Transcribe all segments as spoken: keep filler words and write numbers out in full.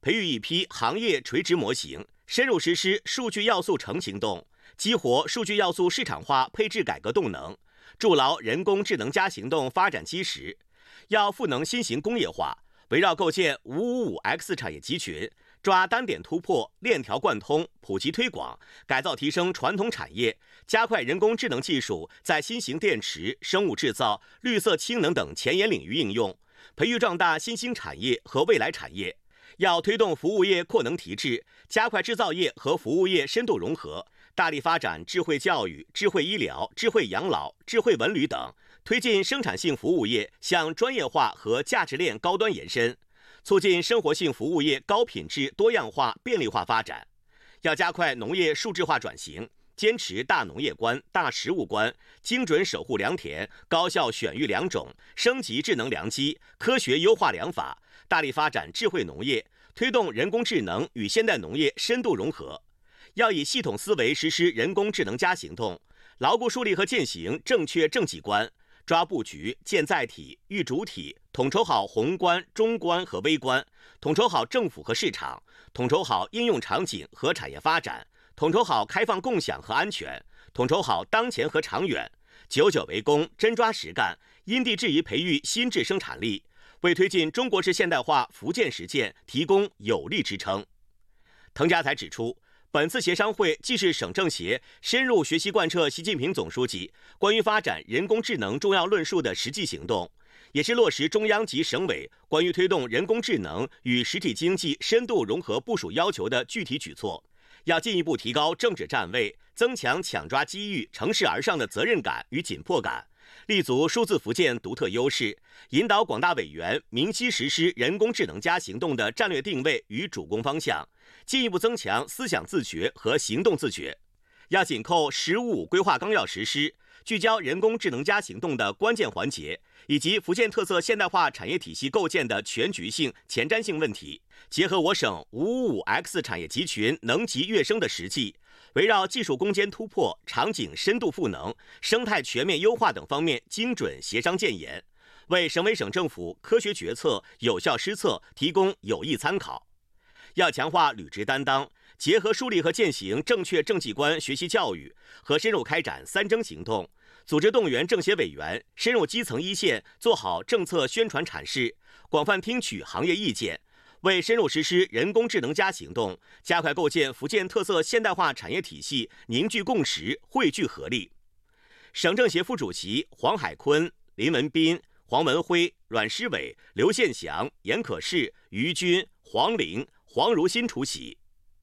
培育一批行业垂直模型，深入实施数据要素城行动，激活数据要素市场化配置改革动能，筑牢人工智能加行动发展基石。要赋能新型工业化，围绕构建 五五五 X 产业集群，抓单点突破、链条贯通、普及推广，改造提升传统产业，加快人工智能技术在新型电池、生物制造、绿色氢能等前沿领域应用，培育壮大新兴产业和未来产业。要推动服务业扩能提质，加快制造业和服务业深度融合，大力发展智慧教育、智慧医疗、智慧养老、智慧文旅等，推进生产性服务业向专业化和价值链高端延伸，促进生活性服务业高品质、多样化、便利化发展。要加快农业数字化转型，坚持大农业观、大食物观，精准守护良田，高效选育良种，升级智能良机，科学优化良法，大力发展智慧农业，推动人工智能与现代农业深度融合。要以系统思维实施人工智能加行动，牢固树立和践行正确政绩观，抓布局、建载体、育主体，统筹好宏观、中观和微观，统筹好政府和市场，统筹好应用场景和产业发展，统筹好开放共享和安全，统筹好当前和长远，久久为功，真抓实干，因地制宜培育新质生产力，为推进中国式现代化福建实践提供有力支撑。滕家才指出，本次协商会既是省政协深入学习贯彻习近平总书记关于发展人工智能重要论述的实际行动，也是落实中央及省委关于推动人工智能与实体经济深度融合部署要求的具体举措。要进一步提高政治站位，增强抢抓机遇、乘势而上的责任感与紧迫感，立足数字福建独特优势，引导广大委员明晰实施人工智能加行动的战略定位与主攻方向，进一步增强思想自觉和行动自觉。要紧扣“十五五”规划纲要实施，聚焦人工智能加行动的关键环节，以及福建特色现代化产业体系构建的全局性、前瞻性问题，结合我省 五五五 X 产业集群能级跃升的实际，围绕技术攻坚突破、场景深度赋能、生态全面优化等方面精准协商建言，为省委省政府科学决策、有效施策提供有益参考。要强化履职担当，结合树立和践行正确政绩观学习教育和深入开展三征行动，组织动员政协委员深入基层一线，做好政策宣传阐释，广泛听取行业意见，为深入实施人工智能加行动，加快构建福建特色现代化产业体系凝聚共识、汇聚合力。省政协副主席黄海坤、林文斌、黄文辉、阮诗伟、刘宪祥、严可士、于军、黄玲、黄如新出席。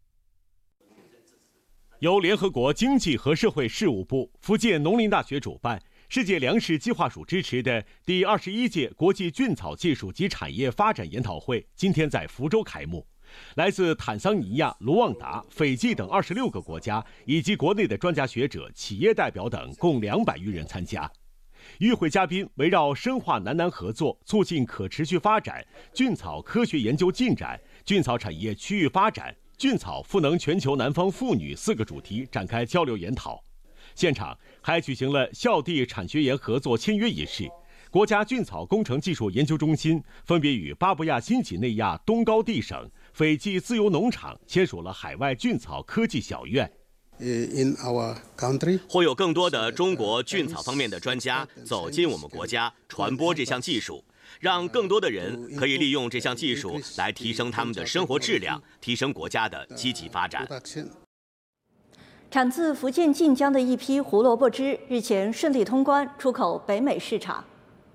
由联合国经济和社会事务部、福建农林大学主办，世界粮食计划署支持的第二十一届国际菌草技术及产业发展研讨会今天在福州开幕。来自坦桑尼亚、卢旺达、斐济等二十六个国家，以及国内的专家学者、企业代表等共两百余人参加。与会嘉宾围绕深化南南合作、促进可持续发展、菌草科学研究进展、菌草产业区域发展、菌草赋能全球南方妇女四个主题展开交流研讨。现场还举行了校地产学研合作签约仪式。国家菌草工程技术研究中心分别与巴布亚新几内亚东高地省、斐济自由农场签署了海外菌草科技小院。 会有更多的中国菌草方面的专家走进我们国家，传播这项技术，让更多的人可以利用这项技术来提升他们的生活质量，提升国家的积极发展。 产自福建晋江的一批胡萝卜汁日前顺利通关，出口北美市场。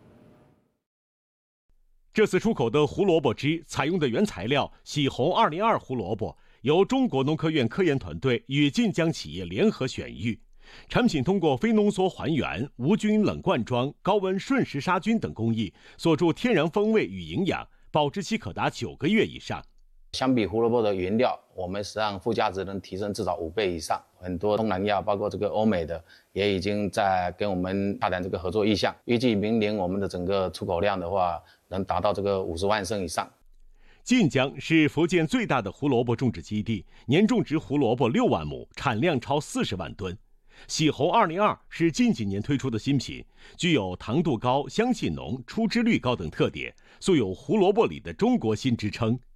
这次出口的胡萝卜汁采用的原材料喜红二零二胡萝卜，由中国农科院科研团队与晋江企业联合选育。产品通过非浓缩还原、无菌冷灌装、高温瞬时杀菌等工艺，锁住天然风味与营养，保质期可达九个月以上。 相比胡萝卜的原料，我们实际上附加值能提升至少五倍以上。很多东南亚，包括这个欧美的，也已经在跟我们发展这个合作意向。预计明年我们的整个出口量的话，能达到这个五十万升以上。 晋江是福建最大的胡萝卜种植基地，年种植胡萝卜六万亩，产量超四十万吨。喜红二零二是近几年推出的新品，具有糖度高、香气浓、出汁率高等特点，素有胡萝卜里的中国心之称。